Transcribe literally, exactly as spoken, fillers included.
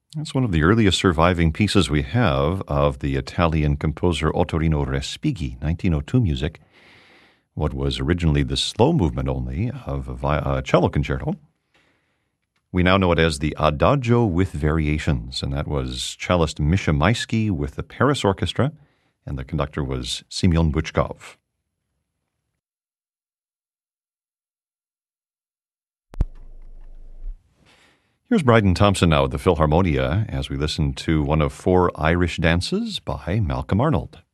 It's one of the earliest surviving pieces we have of the Italian composer Ottorino Respighi, nineteen oh two music. What was originally the slow movement only of a vi- uh, cello concerto. We now know it as the Adagio with Variations, and that was cellist Misha Maisky with the Paris Orchestra, and the conductor was Semyon Bychkov. Here's Bryden Thompson now at the Philharmonia as we listen to one of four Irish dances by Malcolm Arnold.